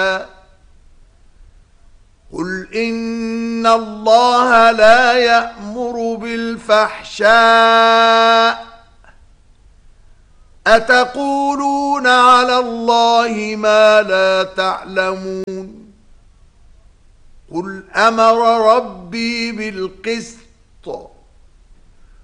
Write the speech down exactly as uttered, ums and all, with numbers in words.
قل إن الله لا يأمر بالفحشاء أتقولون على الله ما لا تعلمون قل أمر ربي بالقسط